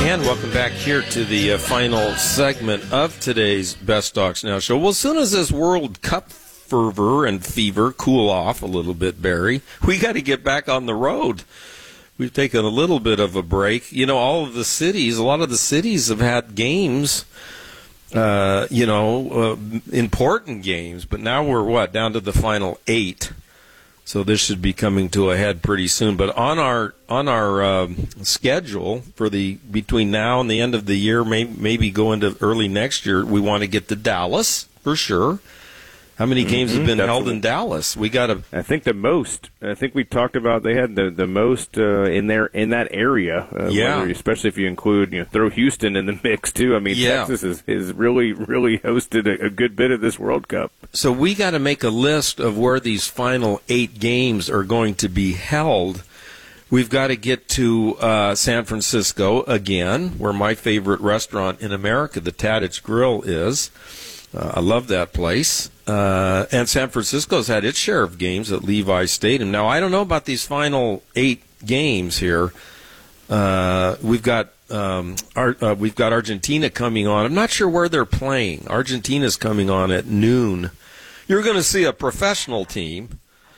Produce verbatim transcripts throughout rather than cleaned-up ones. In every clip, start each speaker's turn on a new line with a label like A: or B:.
A: And welcome back here to the uh, final segment of today's Best Stocks Now show. Well, as soon as this World Cup fervor and fever cool off a little bit, Barry, we got to get back on the road. We've taken a little bit of a break. You know, all of the cities, a lot of the cities have had games, uh, you know, uh, important games, but now we're, what, down to the final eight. So this should be coming to a head pretty soon. But on our on our um, schedule for the between now and the end of the year, may, maybe go into early next year, we want to get to Dallas for sure. How many games mm-hmm, have been definitely. held in Dallas? We got to.
B: I think the most. I think we talked about they had the the most uh, in there in that area. Uh,
A: yeah.
B: Whether, especially if you include you know throw Houston in the mix too. I mean,
A: yeah.
B: Texas is is really really hosted a, a good bit of this World Cup.
A: So we got to make a list of where these final eight games are going to be held. We've got to get to uh, San Francisco again, where my favorite restaurant in America, the Tadich Grill, is. Uh, I love that place. Uh, and San Francisco's had its share of games at Levi Stadium. Now, I don't know about these final eight games here. Uh, we've got um, our, uh, we've got Argentina coming on. I'm not sure where they're playing. Argentina's coming on at noon. You're going to see a professional team.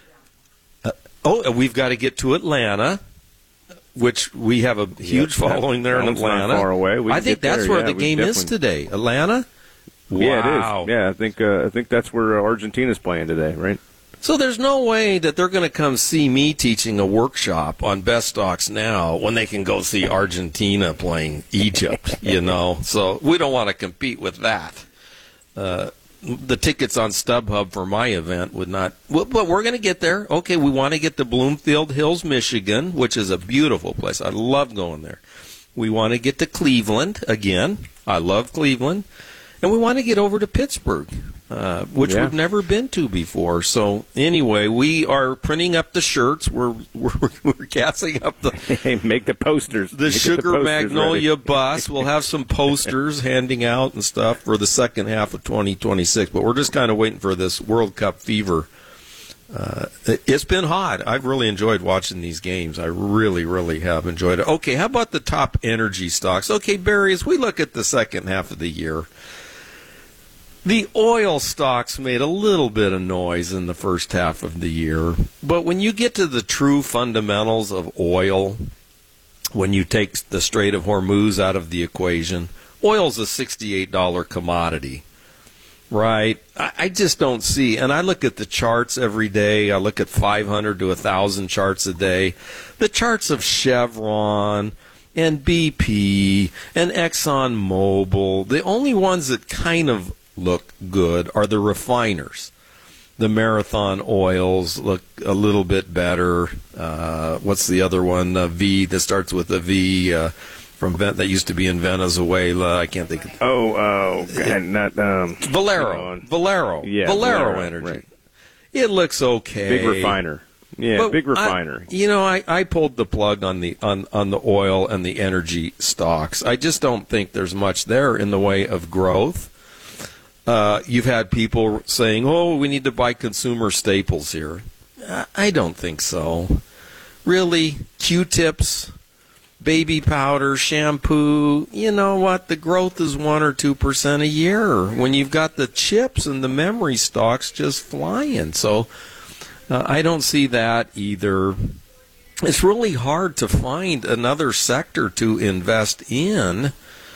A: Uh, oh, we've got to get to Atlanta, which we have a huge yep, following there in Atlanta.
B: Not far away. We
A: I think that's
B: there.
A: where
B: yeah,
A: the game is today. Atlanta? Wow.
B: Yeah, it is. Yeah, I think uh, I think that's where uh, Argentina's playing today, right?
A: So there's no way that they're going to come see me teaching a workshop on Best Stocks Now when they can go see Argentina playing Egypt, you know. So we don't want to compete with that. Uh, the tickets on StubHub for my event would not. Well, but we're going to get there. Okay, we want to get to Bloomfield Hills, Michigan, which is a beautiful place. I love going there. We want to get to Cleveland again. I love Cleveland. And we want to get over to Pittsburgh, uh, which yeah. we've never been to before. So anyway, we are printing up the shirts. We're we're, we're gassing up the
B: hey, make the posters.
A: The
B: make
A: Sugar
B: the posters
A: Magnolia
B: ready.
A: bus. We'll have some posters handing out and stuff for the second half of twenty twenty-six. But we're just kind of waiting for this World Cup fever. Uh, it's been hot. I've really enjoyed watching these games. I really, really have enjoyed it. Okay, how about the top energy stocks? Okay, Barry, as we look at the second half of the year, the oil stocks made a little bit of noise in the first half of the year, but when you get to the true fundamentals of oil, when you take the Strait of Hormuz out of the equation, oil's a sixty-eight dollars commodity, right? I, I just don't see, and I look at the charts every day. I look at five hundred to one thousand charts a day. The charts of Chevron and B P and ExxonMobil, the only ones that kind of look good are the refiners. The Marathon oils look a little bit better. Uh, what's the other one? Uh, V that starts with a V uh, from Ven- that used to be in Venezuela. I can't think. Of
B: oh, oh, God, not um,
A: Valero. Valero.
B: Yeah,
A: Valero,
B: Valero
A: Energy.
B: Right.
A: It looks okay.
B: Big refiner. Yeah,
A: but
B: big refiner.
A: I, you know, I, I pulled the plug on the on, on the oil and the energy stocks. I just don't think there's much there in the way of growth. Uh, you've had people saying, oh, we need to buy consumer staples here. I don't think so. Really, Q-tips, baby powder, shampoo, you know what? The growth is one or two percent a year when you've got the chips and the memory stocks just flying. So uh, I don't see that either. It's really hard to find another sector to invest in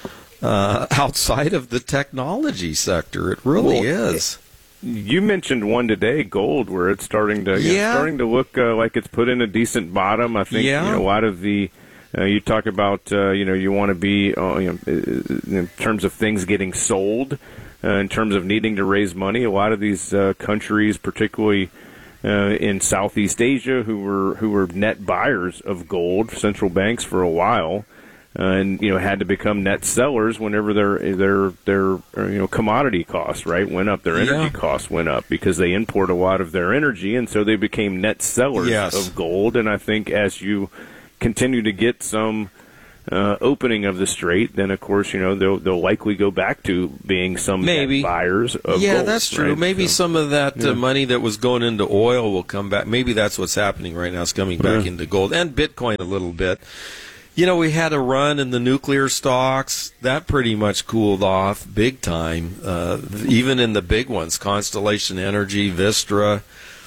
A: Uh, outside of the technology sector. It really well, is.
B: You mentioned one today, gold, where it's starting to
A: yeah.
B: you know, starting to look uh, like it's put in a decent bottom. I think
A: yeah.
B: you know, a lot of the uh, you talk about uh, you know you want to be uh, you know, in terms of things getting sold, uh, in terms of needing to raise money. A lot of these uh, countries, particularly uh, in Southeast Asia, who were who were net buyers of gold, central banks for a while. Uh, and you know had to become net sellers whenever their their their you know commodity costs right went up, their energy yeah. costs went up because they import a lot of their energy, and so they became net sellers
A: yes.
B: of gold. And I think as you continue to get some uh, opening of the strait, then of course you know they'll they'll likely go back to being some
A: Maybe.
B: net buyers of
A: yeah,
B: gold.
A: that's true.
B: Right?
A: Maybe
B: so,
A: some of that
B: yeah.
A: uh, money that was going into oil will come back. Maybe that's what's happening right now. It's coming back
B: yeah.
A: into gold and Bitcoin a little bit. You know, we had a run in the nuclear stocks. That pretty much cooled off big time, uh, even in the big ones, Constellation Energy, Vistra,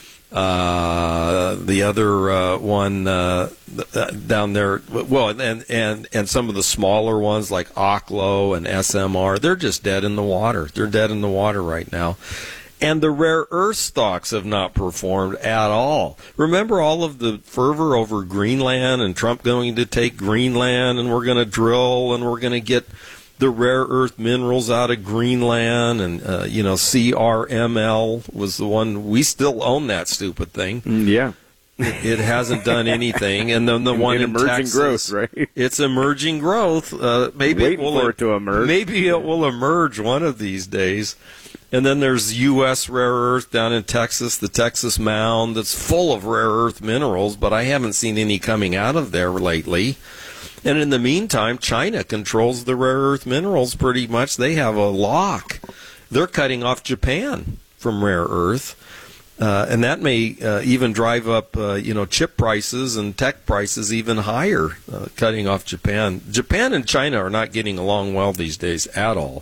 A: uh, the other uh, one uh, down there. Well, and, and, and some of the smaller ones like Oklo and S M R, they're just dead in the water. They're dead in the water right now. And the rare earth stocks have not performed at all. Remember all of the fervor over Greenland and Trump going to take Greenland and we're going to drill and we're going to get the rare earth minerals out of Greenland and, uh, you know, C R M L was the one. We still own that stupid thing.
B: Yeah.
A: It hasn't done anything. And then the one in, in
B: emerging
A: Texas,
B: growth, right?
A: It's emerging growth. Uh, maybe
B: Waiting
A: it will,
B: for it to emerge.
A: Maybe it will emerge one of these days. And then there's U S rare earth down in Texas, the Texas Mound, that's full of rare earth minerals, but I haven't seen any coming out of there lately. And in the meantime, China controls the rare earth minerals pretty much. They have a lock. They're cutting off Japan from rare earth. Uh, and that may uh, even drive up, uh, you know, chip prices and tech prices even higher, uh, cutting off Japan. Japan and China are not getting along well these days at all.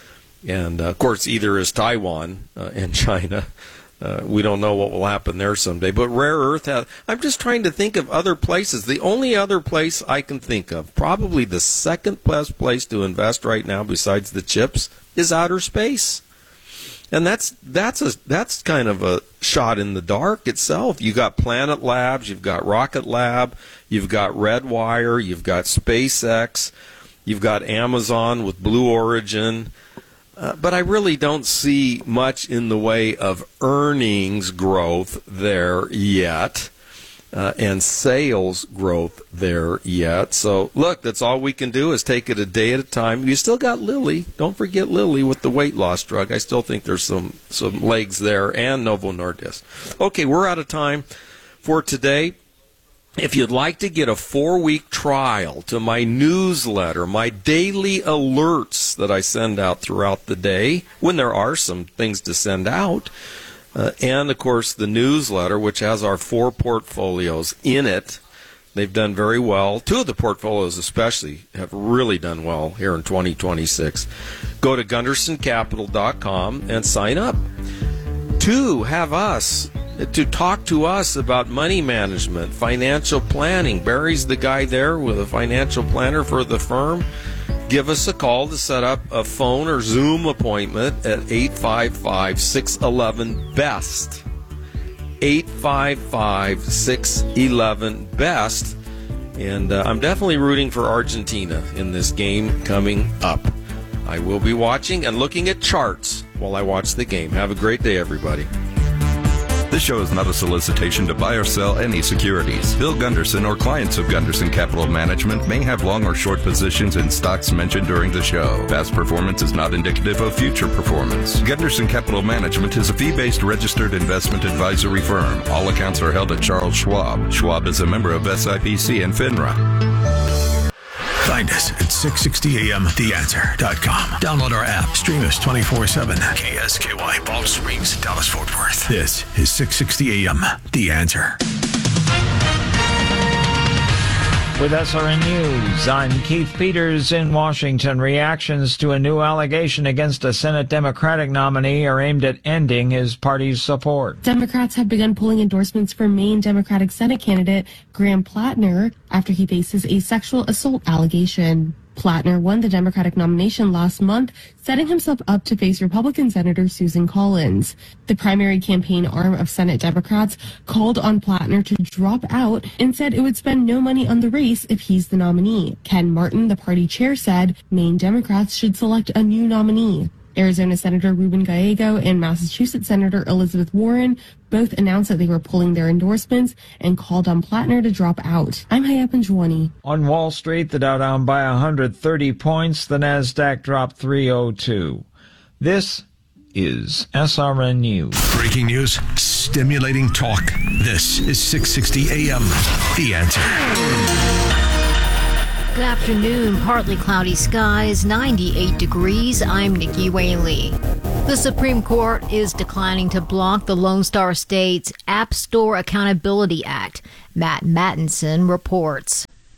A: And, uh, of course, either is Taiwan uh, and China. Uh, we don't know what will happen there someday. But rare earth has... I'm just trying to think of other places. The only other place I can think of, probably the second best place to invest right now besides the chips, is outer space. And that's that's a that's kind of a shot in the dark itself. You've got Planet Labs, you've got Rocket Lab, you've got Redwire, you've got SpaceX, you've got Amazon with Blue Origin. Uh, but I really don't see much in the way of earnings growth there yet, uh, and sales growth there yet. So, look, that's all we can do is take it a day at a time. You still got Lilly. Don't forget Lilly with the weight loss drug. I still think there's some, some legs there, and Novo Nordisk. Okay, we're out of time for today. If you'd like to get a four-week trial to my newsletter, my daily alerts that I send out throughout the day, when there are some things to send out, uh, and, of course, the newsletter, which has our four portfolios in it. They've done very well. Two of the portfolios especially have really done well here in twenty twenty-six. Go to gunderson capital dot com and sign up. Two, have us to talk to us about money management, financial planning. Barry's the guy there with a financial planner for the firm. Give us a call to set up a phone or Zoom appointment at eight five five, six one one, B E S T. eight five five, six one one, B E S T. And uh, I'm definitely rooting for Argentina in this game coming up. I will be watching and looking at charts while I watch the game. Have a great day, everybody.
C: This show is not a solicitation to buy or sell any securities. Bill Gunderson or clients of Gunderson Capital Management may have long or short positions in stocks mentioned during the show. Past performance is not indicative of future performance. Gunderson Capital Management is a fee-based registered investment advisory firm. All accounts are held at Charles Schwab. Schwab is a member of S I P C and FINRA.
D: Find us at six sixty A M the answer dot com. Download our app. Stream us twenty-four seven. K S K Y, Balch Springs, Dallas, Fort Worth. This is six sixty A M The Answer.
E: With S R N News, I'm Keith Peters in Washington. Reactions to a new allegation against a Senate Democratic nominee are aimed at ending his party's support.
F: Democrats have begun pulling endorsements for Maine Democratic Senate candidate Graham Plattner after he faces a sexual assault allegation. Plattner won the Democratic nomination last month, setting himself up to face Republican Senator Susan Collins. The primary campaign arm of Senate Democrats called on Plattner to drop out and said it would spend no money on the race if he's the nominee. Ken Martin, the party chair, said Maine Democrats should select a new nominee. Arizona Senator Ruben Gallego and Massachusetts Senator Elizabeth Warren both announced that they were pulling their endorsements and called on Plattner to drop out. I'm Hayapan Jwani.
E: On Wall Street, the Dow down by one hundred thirty points. The Nasdaq dropped three oh two. This is S R N News.
D: Breaking news, stimulating talk. This is six sixty A M The Answer.
G: Good afternoon. Partly cloudy skies, ninety-eight degrees. I'm Nikki Whaley. The Supreme Court is declining to block the Lone Star State's App Store Accountability Act. Matt Mattinson reports.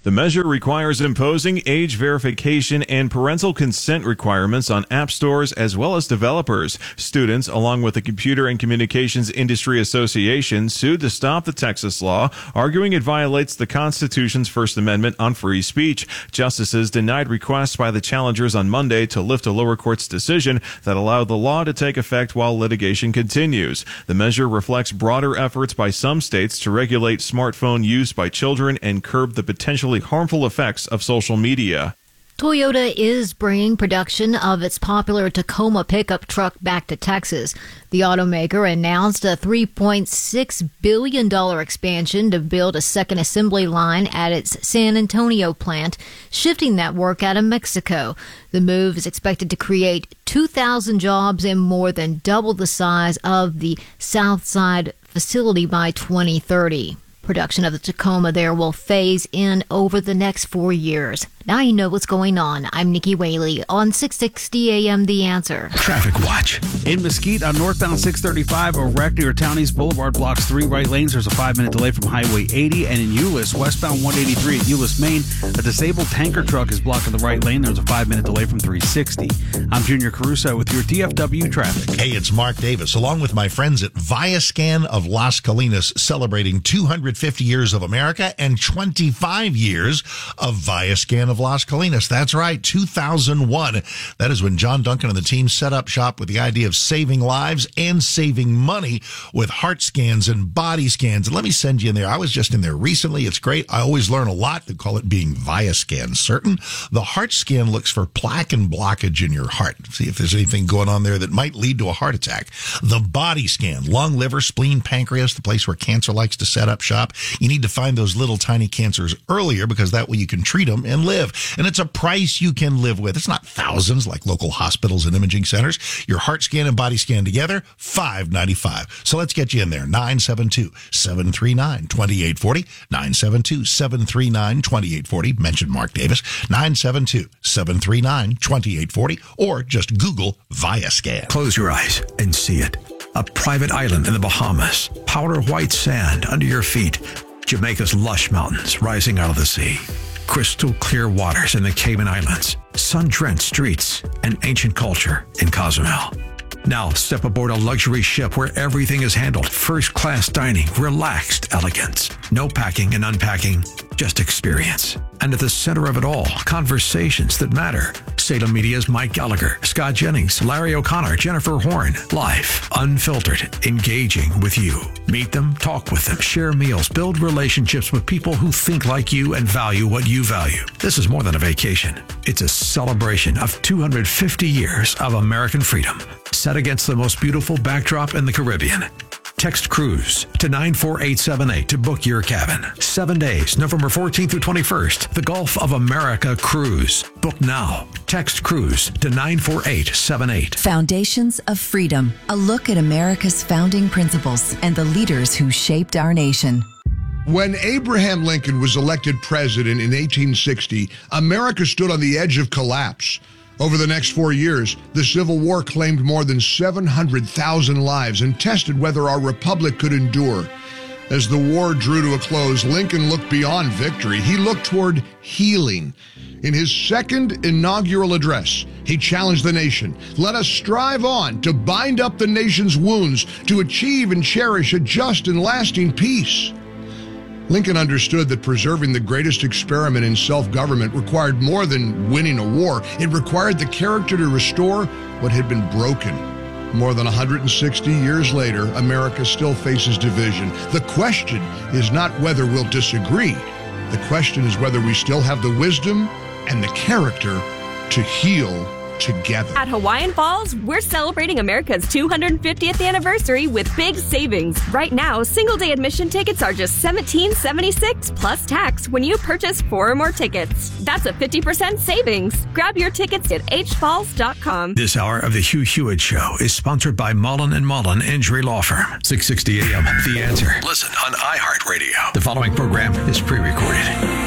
H: The measure requires imposing age verification and parental consent requirements on app stores as well as developers. Students, along with the Computer and Communications Industry Association, sued to stop the Texas law, arguing it violates the Constitution's First Amendment on free speech. Justices denied requests by the challengers on Monday to lift a lower court's decision that allowed the law to take effect while litigation continues. The measure reflects broader efforts by some states to regulate smartphone use by children and curb the potentially harmful effects of social media.
G: Toyota is bringing production of its popular Tacoma pickup truck back to Texas. The automaker announced a three point six billion dollars expansion to build a second assembly line at its San Antonio plant, shifting that work out of Mexico. The move is expected to create two thousand jobs and more than double the size of the Southside facility by twenty thirty. Production of the Tacoma there will phase in over the next four years. Now you know what's going on. I'm Nikki Whaley on six sixty A M The Answer.
D: Traffic watch.
I: In Mesquite on northbound six thirty-five, Erect near Townies Boulevard blocks three right lanes. There's a five-minute delay from Highway eighty. And in Euless, westbound one eighty-three at Euless, Maine, a disabled tanker truck is blocking the right lane. There's a five-minute delay from three sixty. I'm Junior Caruso with your D F W traffic.
J: Hey, it's Mark Davis, along with my friends at Viascan of Las Colinas, celebrating two hundred fifty years of America and twenty-five years of Viascan of Las Colinas. That's right, two thousand one. That is when John Duncan and the team set up shop with the idea of saving lives and saving money with heart scans and body scans. And let me send you in there. I was just in there recently. It's great. I always learn a lot. They call it being Viascan certain. The heart scan looks for plaque and blockage in your heart. See if there's anything going on there that might lead to a heart attack. The body scan, lung, liver, spleen, pancreas, the place where cancer likes to set up shop. You need to find those little tiny cancers earlier because that way you can treat them and live. And it's a price you can live with. It's not thousands like local hospitals and imaging centers. Your heart scan and body scan together, five ninety-five. So let's get you in there. nine seven two, seven three nine, two eight four zero. nine seven two, seven three nine, two eight four zero. Mention Mark Davis. nine seven two, seven three nine, two eight four zero. Or just Google Viascan.
D: Close your eyes and see it. A private island in the Bahamas. Powder white sand under your feet. Jamaica's lush mountains rising out of the sea. Crystal clear waters in the Cayman Islands. Sun-drenched streets and ancient culture in Cozumel. Now step aboard a luxury ship where everything is handled. First-class dining, relaxed elegance. No packing and unpacking, just experience. And at the center of it all, conversations that matter. Salem Media's Mike Gallagher, Scott Jennings, Larry O'Connor, Jennifer Horn. Live, unfiltered, engaging with you. Meet them, talk with them, share meals, build relationships with people who think like you and value what you value. This is more than a vacation. It's a celebration of two hundred fifty years of American freedom, set against the most beautiful backdrop in the Caribbean. Text cruise to nine four eight seven eight to book your cabin. Seven days, November fourteenth through twenty-first. The Gulf of America Cruise. Book now. Text cruise to nine four eight seven eight.
K: Foundations of Freedom. A look at America's founding principles and the leaders who shaped our nation.
L: When Abraham Lincoln was elected president in eighteen sixty, America stood on the edge of collapse. Over the next four years, the Civil War claimed more than seven hundred thousand lives and tested whether our republic could endure. As the war drew to a close, Lincoln looked beyond victory. He looked toward healing. In his second inaugural address, he challenged the nation. Let us strive on to bind up the nation's wounds, to achieve and cherish a just and lasting peace. Lincoln understood that preserving the greatest experiment in self-government required more than winning a war. It required the character to restore what had been broken. More than one hundred sixty years later, America still faces division. The question is not whether we'll disagree. The question is whether we still have the wisdom and the character to heal together.
M: At Hawaiian Falls, we're celebrating America's two hundred fiftieth anniversary with big savings. Right now, single-day admission tickets are just seventeen seventy-six plus tax when you purchase four or more tickets. That's a fifty percent savings. Grab your tickets at h falls dot com.
D: This hour of the Hugh Hewitt Show is sponsored by Mullen and Mullen Injury Law Firm. six sixty A M, The Answer. Listen on iHeartRadio. The following program is pre-recorded.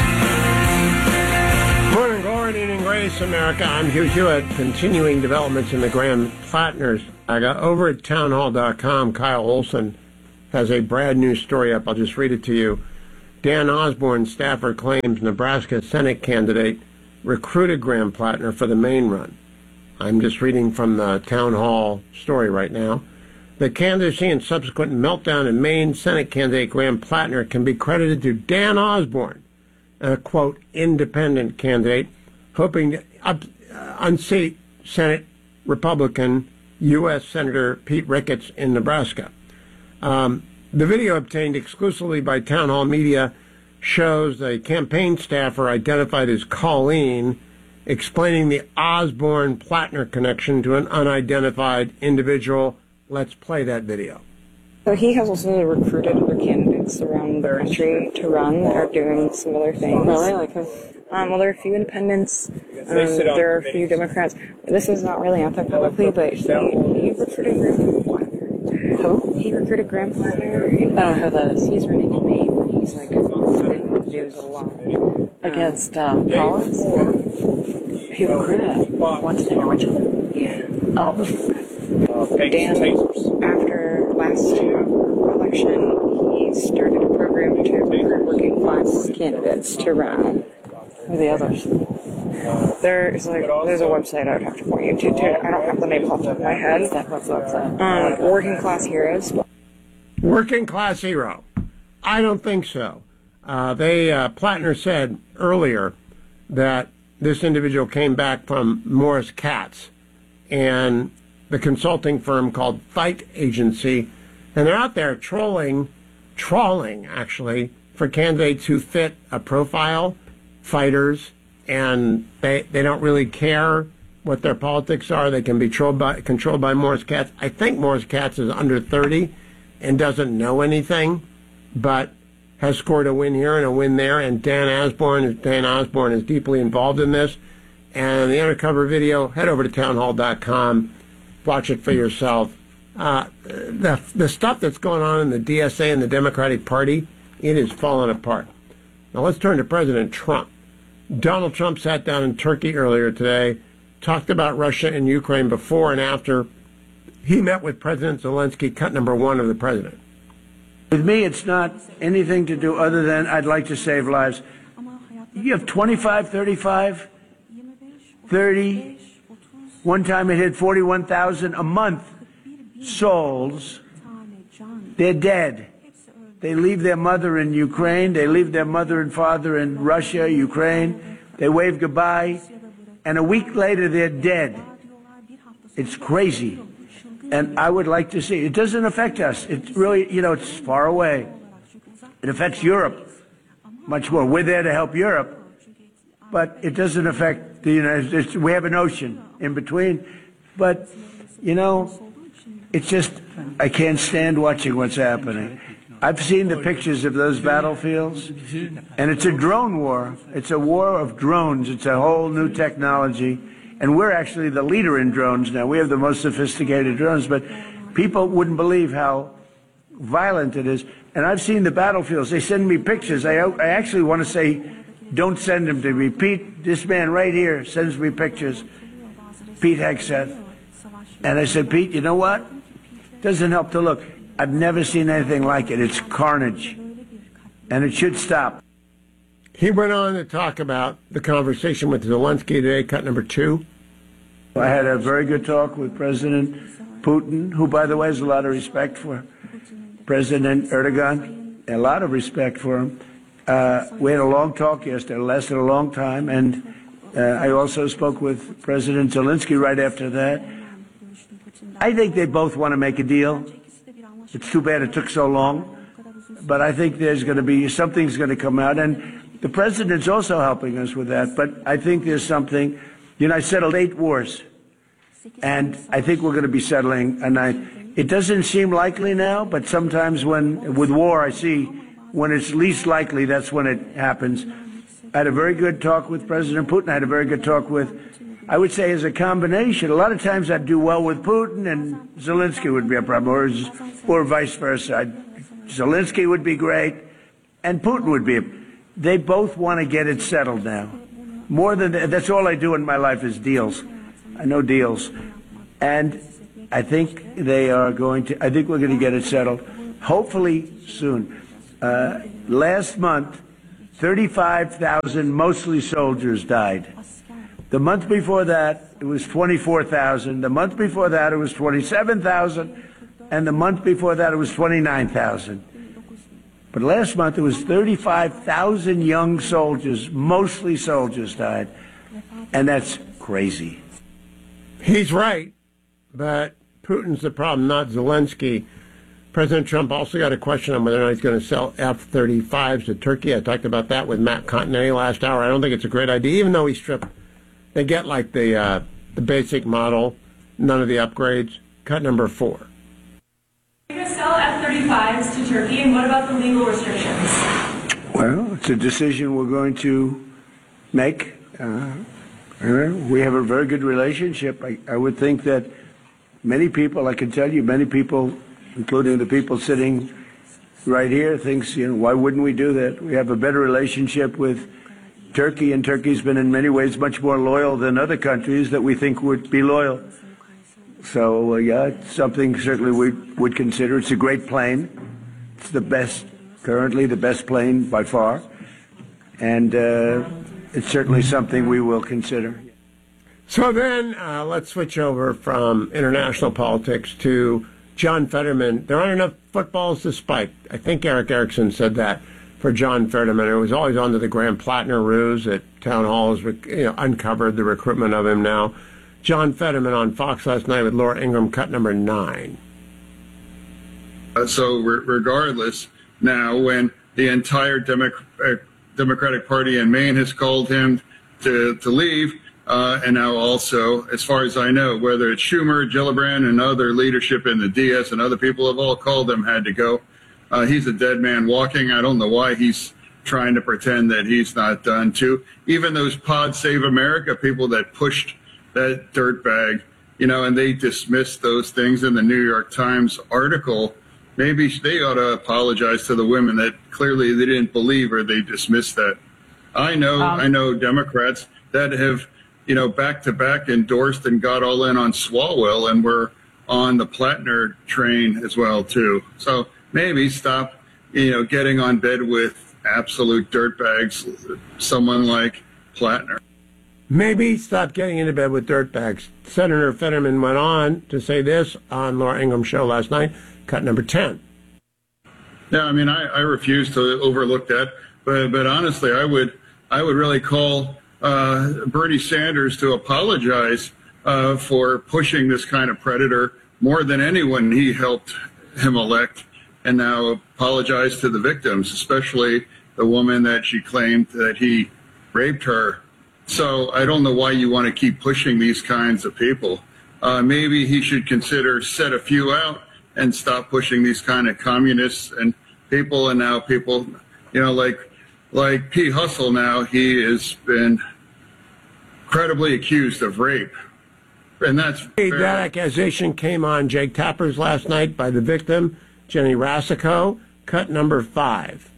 N: Morning, glory, evening, grace, America. I'm Hugh Hewitt. Continuing developments in the Grand Plattners. I got over at town hall dot com. Kyle Olson has a brand new story up. I'll just read it to you. Dan Osborne, staffer, claims Nebraska Senate candidate recruited Graham Plattner for the Maine run. I'm just reading from the town hall story right now. The candidacy and subsequent meltdown in Maine, Senate candidate Graham Plattner can be credited to Dan Osborne, a, quote, independent candidate, hoping to up, uh, unseat Senate Republican U S Senator Pete Ricketts in Nebraska. Um, the video obtained exclusively by Town Hall Media shows a campaign staffer identified as Colleen explaining the Osborne-Plattner connection to an unidentified individual. Let's play that video.
O: So he has also recruited other candidates around the country to run that are doing similar things. Really? Like who? Um, well, there are a few independents. Um, there are a few Democrats. This is not really out there publicly, but he, he recruited Graham Plattner. Who? He recruited Graham Plattner. I don't know who that is. He's running in Maine. He's like in the news a lot. Against um, Collins? He recruited what's his name? Richard? Yeah. Oh. Dan, after last election, he started a program to recruit working class candidates to run. Who are the others? There's like there's a website I would have to point you to. to I don't have the name off the top of my head. What's the website? Um, Working Class Heroes.
N: Working Class Hero? I don't think so. Uh, they uh, Plattner said earlier that this individual came back from Morris Katz and the consulting firm called Fight Agency, and they're out there trolling, trawling actually, for candidates who fit a profile, fighters, and they they don't really care what their politics are. They can be controlled by, controlled by Morris Katz. I think Morris Katz is under thirty and doesn't know anything, but has scored a win here and a win there, and Dan Osborne, Dan Osborne is deeply involved in this. And the undercover video, head over to town hall dot com. Watch it for yourself. Uh, the the stuff that's going on in the D S A and the Democratic Party, it is falling apart. Now let's turn to President Trump. Donald Trump sat down in Turkey earlier today, talked about Russia and Ukraine before and after he met with President Zelensky, cut number one of the president.
P: With me, it's not anything to do other than I'd like to save lives. You have twenty-five, thirty-five, thirty. One time it hit forty-one thousand a month souls. They're dead. They leave their mother in Ukraine. They leave their mother and father in Russia, Ukraine. They wave goodbye. And a week later, they're dead. It's crazy. And I would like to see. It doesn't affect us. It really, you know, it's far away. It affects Europe much more. We're there to help Europe. But it doesn't affect the United States. We have an ocean in between. But, you know, it's just, I can't stand watching what's happening. I've seen the pictures of those battlefields, and it's a drone war. It's a war of drones. It's a whole new technology. And we're actually the leader in drones now. We have the most sophisticated drones, but people wouldn't believe how violent it is. And I've seen the battlefields. They send me pictures. I, I actually want to say, don't send them to me. Pete, this man right here sends me pictures. Pete Hegseth. And I said, Pete, you know what? Doesn't help to look. I've never seen anything like it. It's carnage. And it should stop.
N: He went on to talk about the conversation with Zelensky today, cut number two.
P: I had a very good talk with President Putin, who, by the way, has a lot of respect for President Erdogan, a lot of respect for him. Uh, we had a long talk yesterday. It lasted a long time. And uh, I also spoke with President Zelensky right after that. I think they both want to make a deal. It's too bad it took so long. But I think there's going to be, something's going to come out. And the president's also helping us with that. But I think there's something, you know, I settled eight wars. And I think we're going to be settling a ninth. It doesn't seem likely now, but sometimes when, with war, I see when it's least likely, that's when it happens. I had a very good talk with President Putin. I had a very good talk with, I would say, as a combination. A lot of times I'd do well with Putin and Zelensky would be a problem, or, or vice versa. I'd, Zelensky would be great and Putin would be. They both want to get it settled now. More than that, that's all I do in my life is deals. I know deals. And I think they are going to, I think we're going to get it settled, hopefully soon. Uh, last month, thirty-five thousand, mostly soldiers, died. The month before that, it was twenty-four thousand. The month before that, it was twenty-seven thousand. And the month before that, it was twenty-nine thousand. But last month, it was thirty-five thousand young soldiers, mostly soldiers, died. And that's crazy.
N: He's right, but Putin's the problem, not Zelensky. President Trump also got a question on whether or not he's going to sell F thirty-fives to Turkey. I talked about that with Matt Continetti last hour. I don't think it's a great idea, even though he stripped. They get like the uh, the basic model, none of the upgrades. Cut number four.
Q: You're going to sell F thirty-fives to Turkey, and what about the legal restrictions?
P: Well, it's a decision we're going to make. Uh, we have a very good relationship. I, I would think that many people, I can tell you, many people, including the people sitting right here, thinks, you know, why wouldn't we do that? We have a better relationship with Turkey, and Turkey's been in many ways much more loyal than other countries that we think would be loyal. So, uh, yeah, it's something certainly we would consider. It's a great plane. It's the best, currently the best plane by far. And uh, it's certainly something we will consider.
N: So then uh, let's switch over from international politics to John Fetterman. There aren't enough footballs to spike. I think Eric Erickson said that for John Fetterman. It was always under the Graham Plattner ruse that Town Hall has you know, uncovered the recruitment of him now. John Fetterman on Fox last night with Laura Ingraham, cut number nine.
R: Uh, so re- regardless, now when the entire Demo- uh, Democratic Party in Maine has called him to, to leave, uh, and now also, as far as I know, whether it's Schumer, Gillibrand, and other leadership in the D S and other people have all called him, had to go. Uh, he's a dead man walking. I don't know why he's trying to pretend that he's not done too. Even those Pod Save America people that pushed that dirtbag, you know, and they dismissed those things in the New York Times article. Maybe they ought to apologize to the women that clearly they didn't believe or they dismissed that. I know, um, I know Democrats that have, you know, back to back endorsed and got all in on Swalwell and were on the Plattner train as well too. So maybe stop, you know, getting on bed with absolute dirtbags, someone like Plattner.
N: Maybe stop getting into bed with dirtbags. Senator Fetterman went on to say this on Laura Ingraham's show last night, cut number ten.
R: Yeah, I mean, I, I refuse to overlook that, but but honestly, I would I would really call uh, Bernie Sanders to apologize uh, for pushing this kind of predator more than anyone he helped him elect, and now apologize to the victims, especially the woman that she claimed that he raped her. So I don't know why you want to keep pushing these kinds of people. Uh, maybe he should consider set a few out and stop pushing these kind of communists and people. And now people, you know, like like P. Hustle now, he has been credibly accused of rape. And that's
N: fair. That accusation came on Jake Tapper's last night by the victim, Jenny Rasico, cut number five.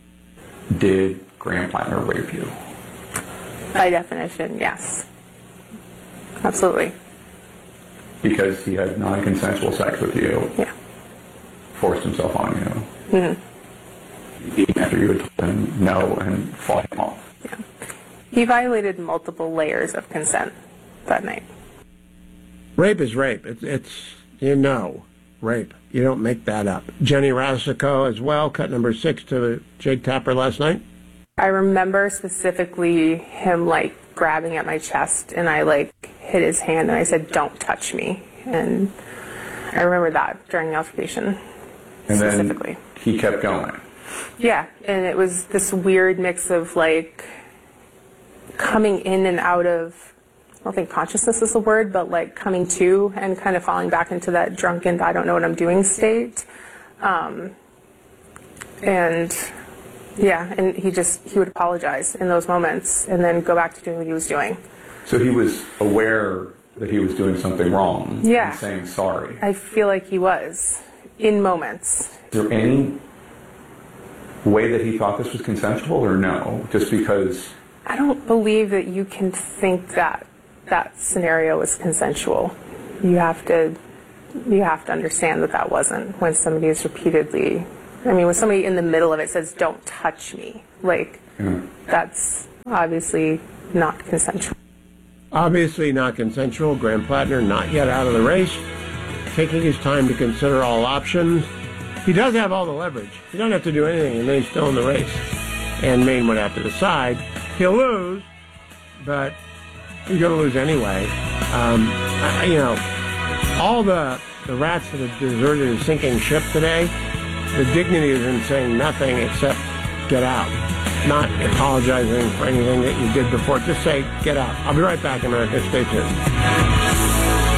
S: Did Graham Plattner rape you?
O: By definition, yes. Absolutely.
S: Because he had non-consensual sex with you?
O: Yeah.
S: Forced himself on you?
O: Mm-hmm.
S: Even after you had told him no and fought him off?
O: Yeah. He violated multiple layers of consent that night.
N: Rape is rape. It's, it's you know, rape. You don't make that up. Jenny Rasico as well, cut number six to Jake Tapper last night.
O: I remember specifically him, like, grabbing at my chest, and I, like, hit his hand, and I said, "Don't touch me." And I remember that during the altercation,
S: and
O: specifically.
S: Then he kept going.
O: Yeah, and it was this weird mix of, like, coming in and out of, I don't think consciousness is the word, but, like, coming to and kind of falling back into that drunken, I don't know what I'm doing state. Um, and... Yeah, and he just, he would apologize in those moments and then go back to doing what he was doing.
S: So he was aware that he was doing something wrong
O: yeah.
S: and saying sorry.
O: I feel like he was, in moments.
S: Is there any way that he thought this was consensual or no? Just because...
O: I don't believe that you can think that that scenario was consensual. You have to, you have to understand that that wasn't when somebody is repeatedly I mean, when somebody in the middle of it says, "Don't touch me," like,
S: Yeah.
O: that's obviously not consensual.
N: Obviously not consensual. Graham Plattner not yet out of the race, taking his time to consider all options. He does have all the leverage. He doesn't have to do anything, and then he's still in the race. And Maine would have to decide. He'll lose, but he's going to lose anyway. Um, I, you know, all the, the rats that have deserted a sinking ship today, the dignity is in saying nothing except get out. Not apologizing for anything that you did before. Just say, get out. I'll be right back, America. Stay tuned.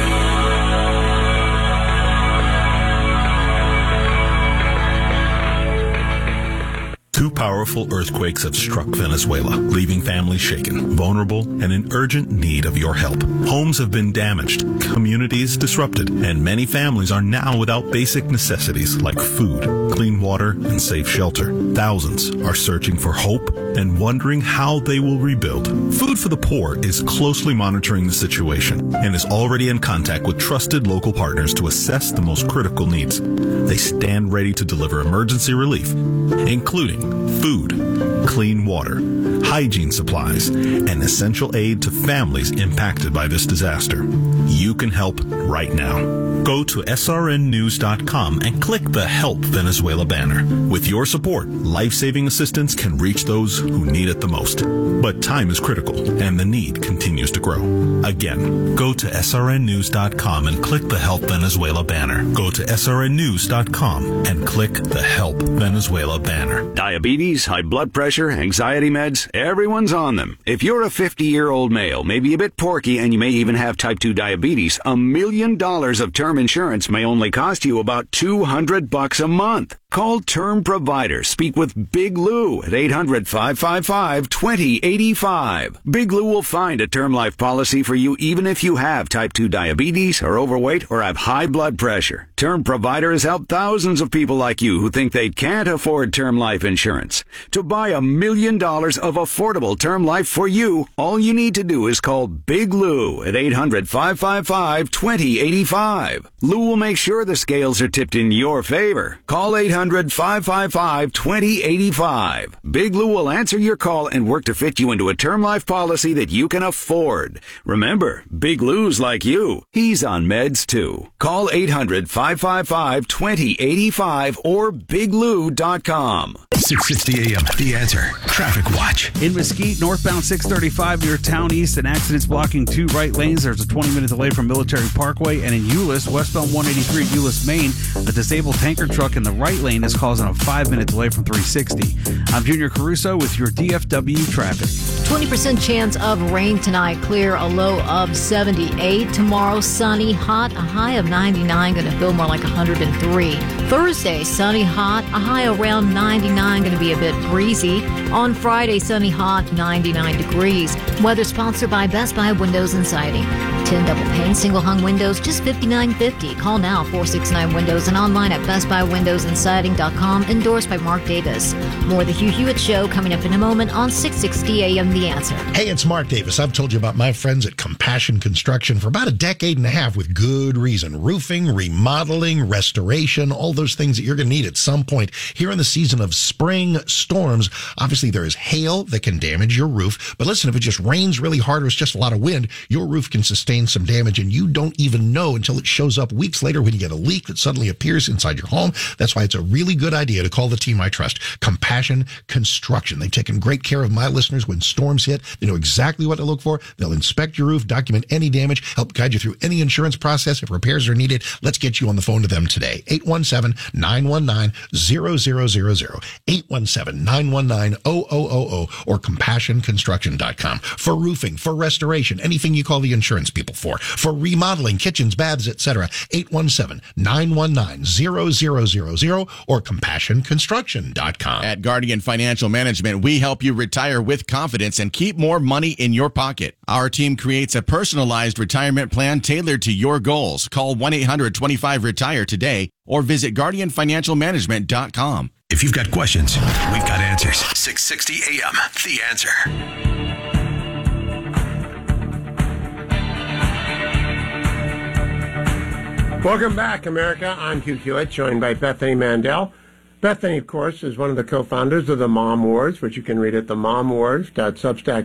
T: Two powerful earthquakes have struck Venezuela, leaving families shaken, vulnerable, and in urgent need of your help. Homes have been damaged, communities disrupted, and many families are now without basic necessities like food, clean water, and safe shelter. Thousands are searching for hope and wondering how they will rebuild. Food for the Poor is closely monitoring the situation and is already in contact with trusted local partners to assess the most critical needs. They stand ready to deliver emergency relief, including food, clean water, hygiene supplies, and essential aid to families impacted by this disaster. You can help right now. Go to S R N news dot com and click the Help Venezuela banner. With your support, life-saving assistance can reach those who need it the most. But time is critical, and the need continues to grow. Again, go to S R N news dot com and click the Help Venezuela banner. Go to S R N news dot com and click the Help Venezuela banner.
U: Diabetes, high blood pressure, anxiety meds, everyone's on them. If you're a fifty-year-old male, maybe a bit porky, and you may even have type two diabetes, a million dollars of term insurance may only cost you about two hundred bucks a month. Call Term Provider. Speak with Big Lou at eight hundred, five five five, two zero eight five. Big Lou will find a term life policy for you even if you have type two diabetes, are overweight, or have high blood pressure. Term Provider has helped thousands of people like you who think they can't afford term life insurance. To buy a million dollars of affordable term life for you, all you need to do is call Big Lou at eight hundred, five five five, two zero eight five. Lou will make sure the scales are tipped in your favor. Call eight hundred, five five five, two zero eight five. Big Lou will answer your call and work to fit you into a term life policy that you can afford. Remember, Big Lou's like you. He's on meds too. Call eight hundred, five five five, two zero eight five or big lou dot com.
D: six sixty A M, The Answer. Traffic Watch.
I: In Mesquite, northbound six thirty-five near Town East, an accident's blocking two right lanes. There's a twenty-minute delay from Military Parkway. And in Euless, westbound one eighty-three at Euless, Maine, a disabled tanker truck in the right lane is causing a five-minute delay from three sixty. I'm Junior Caruso with your D F W traffic.
G: twenty percent chance of rain tonight, clear, a low of seventy-eight. Tomorrow, sunny, hot, a high of ninety-nine, going to feel more like one hundred three. Thursday, sunny, hot, a high around ninety-nine, going to be a bit breezy. On Friday, sunny, hot, ninety-nine degrees. Weather sponsored by Best Buy Windows and Siding. ten double pane, single hung windows, just fifty-nine fifty. Call now, four six nine Windows, and online at best buy windows and siding dot com. Endorsed by Mark Davis. More of the Hugh Hewitt Show coming up in a moment on six sixty A M The Answer.
J: Hey, it's Mark Davis. I've told you about my friends at Compassion Construction for about a decade and a half with good reason. Roofing, remodeling, restoration, all those things that you're going to need at some point here in the season of spring storms. Obviously, there is hail that can damage your roof. But listen, if it just rains really hard or it's just a lot of wind, your roof can sustain some damage, and you don't even know until it shows up weeks later when you get a leak that suddenly appears inside your home. That's why it's a really good idea to call the team I trust, Compassion Construction. They've taken great care of my listeners when storms hit. They know exactly what to look for. They'll inspect your roof, document any damage, help guide you through any insurance process if repairs are needed. Let's get you on the phone to them today. eight one seven, nine one nine, zero zero zero zero. eight one seven, nine one nine, zero zero zero zero or compassion construction dot com. For roofing, for restoration, anything you call the insurance people for. For remodeling, kitchens, baths, et cetera. eight one seven, nine one nine, zero zero zero zero or compassion construction dot com.
V: At Guardian Financial Management, we help you retire with confidence and keep more money in your pocket. Our team creates a personalized retirement plan tailored to your goals. Call one eight hundred, twenty-five, retire today or visit guardian financial management dot com.
D: If you've got questions, we've got answers. six sixty A M, The Answer.
N: Welcome back, America. I'm Hugh Hewitt, joined by Bethany Mandel. Bethany, of course, is one of the co-founders of the Mom Wars, which you can read at the mom wars dot substack